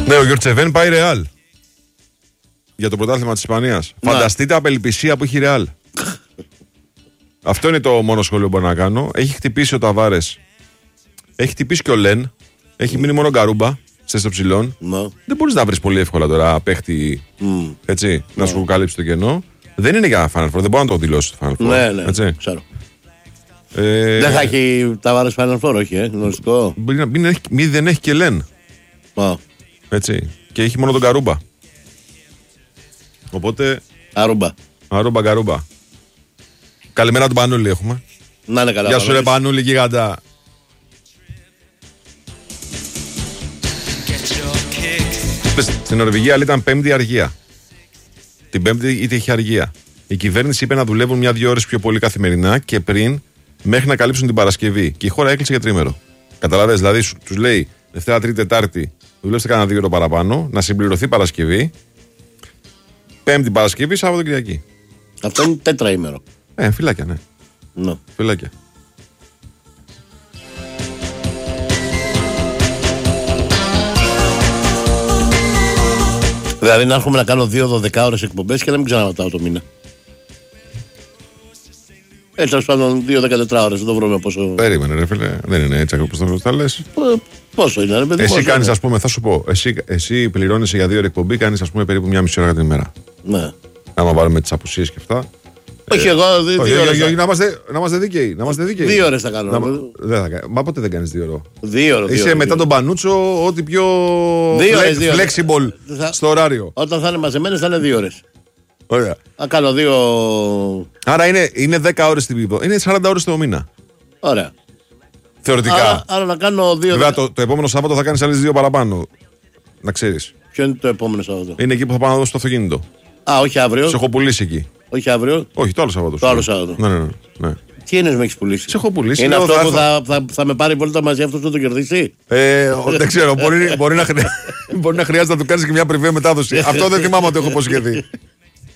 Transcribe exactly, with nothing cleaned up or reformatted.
Ναι, ο Γιορτσεβέν πάει Ρεάλ. Για το πρωτάθλημα της Ισπανίας. Φανταστείτε απελπισία που έχει η Ρεάλ. Αυτό είναι το μόνο σχόλιο που μπορώ να κάνω. Έχει χτυπήσει ο Ταβάρες. Έχει χτυπήσει και ο Λεν. Έχει μείνει μόνο ο Γκαρούμπα σε στο ψηλόν. No. Δεν μπορείς να βρεις πολύ εύκολα τώρα παίχτη mm. έτσι, no. να σου καλύψει το κενό. Δεν είναι για Final Four. Δεν μπορεί να το δηλώσει το Final Four. Ναι, ναι, έτσι. ξέρω. Ε, δεν θα έχει Ταβάρες Final Four, όχι, ε, γνωστικό. Μπορεί να μην έχει, μη δεν έχει και Λεν. Oh. Έτσι. Και έχει μόνο τον Γκαρούμπα. Οπότε. Αρούμπα. Αρούμπα, Γκαρούμπα. Καλημέρα τον Πανούλη έχουμε. Να είναι καλά. Γεια σου ρε Πανούλη γίγαντα. Στην Νορβηγία ήταν πέμπτη αργία. Την πέμπτη είτε είχε αργία. Η κυβέρνηση είπε να δουλεύουν μια-δύο ώρες πιο πολύ καθημερινά και πριν μέχρι να καλύψουν την Παρασκευή. Και η χώρα έκλεισε για τρίμερο. Καταλαβες, δηλαδή τους λέει Δευτέρα, Τρίτη, Τετάρτη δουλεύστε κανένα δύο ώρο παραπάνω, να συμπληρωθεί Παρασκευή. Πέμπτη Παρασκευή, Σάββατο Κυριακή. Αυτό είναι τέτραήμερο. Ε, φυλάκια, ναι. No. Φυλάκια. Δηλαδή να έρχομαι να κάνω δύο δωδεκάωρες εκπομπές και να μην ξαναματάω το μήνα. Έτσι, τέλος πάντων, δύο δεκατετράωρες, δεν το βρούμε πόσο. Περίμενε, ρε φίλε. Δεν είναι έτσι όπως τα λες. Πόσο είναι, ρε παιδί. Εσύ κάνεις, ας πούμε, θα σου πω. Εσύ, εσύ πληρώνεσαι για δύο ώρες εκπομπή, κάνεις, ας πούμε, περίπου μια μισή ώρα την ημέρα. Ναι. Άμα βάλουμε τις απουσίες και αυτά. Όχι, εγώ δύο ώρες. Να είμαστε δίκαιοι. Δύο ώρες θα κάνω. Μα πότε δεν κάνεις δύο ώρες. Δύο ώρες. Είσαι μετά τον Πανούτσο, ό,τι πιο flexible στο ωράριο. Όταν θα είναι μαζεμένες θα είναι δύο ώρες. Ωραία. Θα κάνω δύο. Άρα είναι, είναι δέκα ώρες την πίπο. Είναι σαράντα ώρες το μήνα. Ωραία. Θεωρητικά. Άρα, άρα να κάνω δύο. Βέβαια το, το επόμενο Σάββατο θα κάνεις άλλες δύο παραπάνω. Να ξέρεις. Ποιο είναι το επόμενο Σάββατο? Είναι εκεί που θα πάω να δώσω το αυτοκίνητο. Α, όχι αύριο. Σε έχω πουλήσει εκεί. Όχι αύριο. Όχι, το άλλο Σάββατο. Το άλλο Σάββατο. Ναι, ναι, ναι. Τι εννοείς με έχεις πουλήσει? Σε έχω πουλήσει. Είναι αυτό που θα, θα, θα με πάρει βόλτα μαζί, αυτό που το κερδίσει. Ε, δεν ξέρω. Μπορεί, μπορεί, να, χρει... μπορεί να χρειάζεται να του κάνεις και μια πριβέ μετάδοση. Αυτό δεν θυμάμαι ότι έχω υποσχεθεί.